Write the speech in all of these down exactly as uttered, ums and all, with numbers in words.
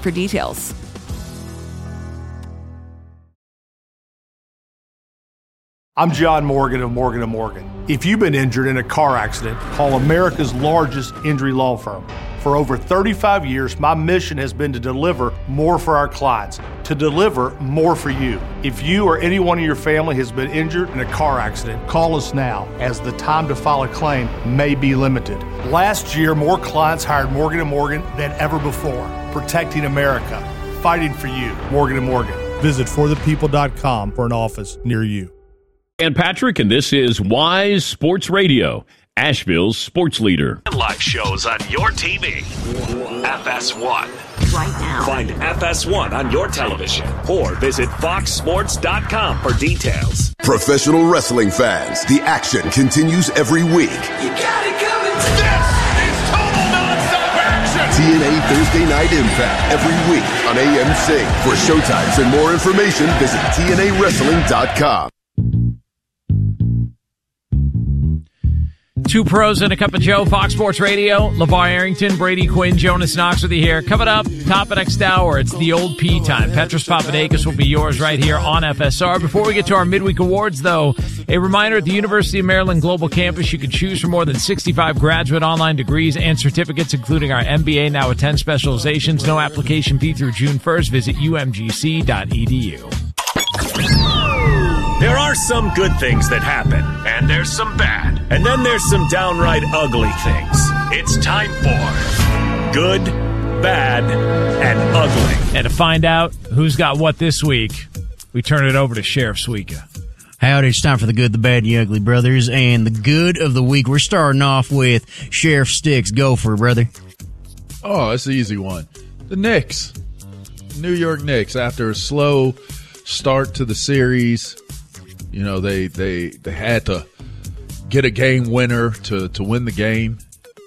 for details. I'm John Morgan of Morgan and Morgan. If you've been injured in a car accident, call America's largest injury law firm. For over thirty-five years, my mission has been to deliver more for our clients, to deliver more for you. If you or anyone in your family has been injured in a car accident, call us now, as the time to file a claim may be limited. Last year, more clients hired Morgan and Morgan than ever before, protecting America, fighting for you. Morgan and Morgan. Visit for the people dot com for an office near you. And Patrick, and this is Wise Sports Radio, Asheville's sports leader. Live shows on your T V. F S one. Right now. Find F S one on your television or visit fox sports dot com for details. Professional wrestling fans, the action continues every week. You got it coming. This is total nonstop action. T N A Thursday Night Impact every week on A M C. For showtimes and more information, visit T N A wrestling dot com. Two pros and a cup of Joe, Fox Sports Radio. LeVar Arrington, Brady Quinn, Jonas Knox with you here. Coming up, top of next hour, it's the old P time. Petros Papadakis will be yours right here on F S R. Before we get to our midweek awards, though, a reminder, at the University of Maryland Global Campus, you can choose from more than sixty-five graduate online degrees and certificates, including our M B A, now with ten specializations. No application fee through June first. Visit u m g c dot e d u. There are some good things that happen, and there's some bad. And then there's some downright ugly things. It's time for Good, Bad, and Ugly. And to find out who's got what this week, we turn it over to Sheriff Suika. Howdy, it's time for the good, the bad, and the ugly, brothers. And the good of the week, we're starting off with Sheriff Sticks. Go for it, brother. Oh, that's the easy one. The Knicks. New York Knicks, after a slow start to the series, you know, they they, they had to get a game winner to, to win the game.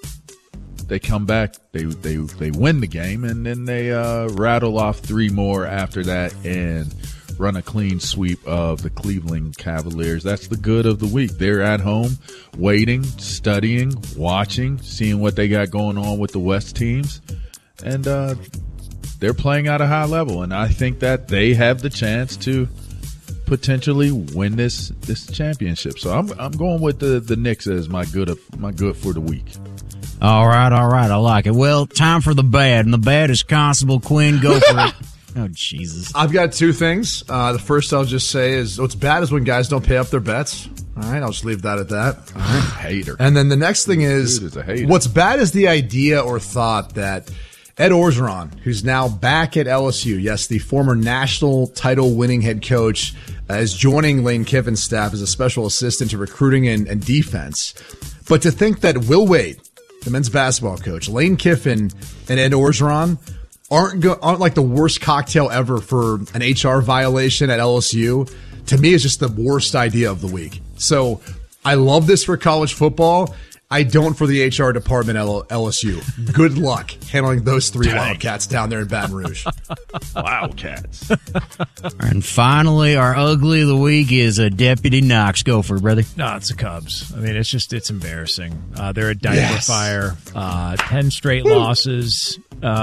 They come back, they they they win the game, and then they uh, rattle off three more after that and run a clean sweep of the Cleveland Cavaliers. That's the good of the week. They're at home, waiting, studying, watching, seeing what they got going on with the West teams, and uh, they're playing at a high level. And I think that they have the chance to potentially win this this championship. So I'm I'm going with the the Knicks as my good of, my good for the week. All right, all right, I like it. Well, time for the bad, and the bad is Constable Quinn. Go for it. Oh, Jesus. I've got two things. Uh, the first I'll just say is what's bad is when guys don't pay up their bets. All right, I'll just leave that at that. All right. Hater. And then the next thing is, Dude is a hater. What's bad is the idea or thought that Ed Orgeron, who's now back at L S U, yes, the former national title winning head coach, uh, is joining Lane Kiffin's staff as a special assistant to recruiting and, and defense. But to think that Will Wade, the men's basketball coach, Lane Kiffin, and Ed Orgeron aren't go, aren't like the worst cocktail ever for an H R violation at L S U, to me is just the worst idea of the week. So I love this for college football. I don't for the H R department at L S U. Good luck handling those three Dang. Wildcats down there in Baton Rouge. Wildcats. And finally, our ugly of the week is a Deputy Knox. Go for it, brother. No, it's the Cubs. I mean, it's just, it's embarrassing. Uh, they're a diaper Yes. fire. Uh, ten straight losses.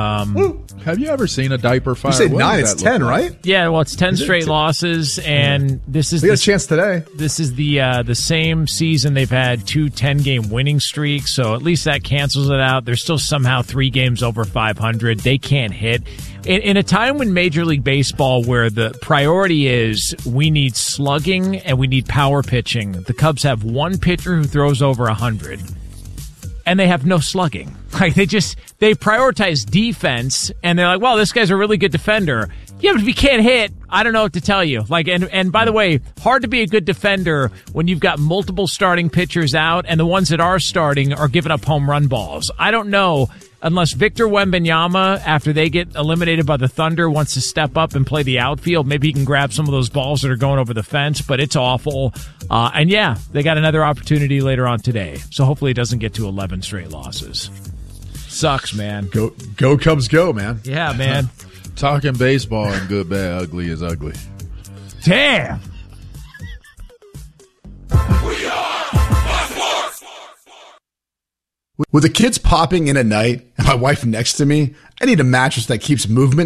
Um, Have you ever seen a diaper fire? You say What nine, does it's that look ten, like? right? yeah, well, it's ten Is it straight ten? losses, and this is We got a the, chance today. this is the uh, the same season they've had two ten-game winning streaks, so at least that cancels it out. They're still somehow three games over five hundred. They can't hit. In, in a time when Major League Baseball, where the priority is we need slugging and we need power pitching, the Cubs have one pitcher who throws over one hundred. And they have no slugging. Like, they just, they prioritize defense, and they're like, well, this guy's a really good defender. Yeah, but if you can't hit, I don't know what to tell you. Like, and, and by the way, hard to be a good defender when you've got multiple starting pitchers out, and the ones that are starting are giving up home run balls. I don't know, unless Victor Wembanyama, after they get eliminated by the Thunder, wants to step up and play the outfield. Maybe he can grab some of those balls that are going over the fence, but it's awful. Uh, and yeah, they got another opportunity later on today. So hopefully it doesn't get to eleven straight losses. Sucks, man. Go, go Cubs, go, man. Yeah, man. Talking baseball and good, bad, ugly is ugly. Damn. We are Fox Sports. With the kids popping in at night and my wife next to me, I need a mattress that keeps movement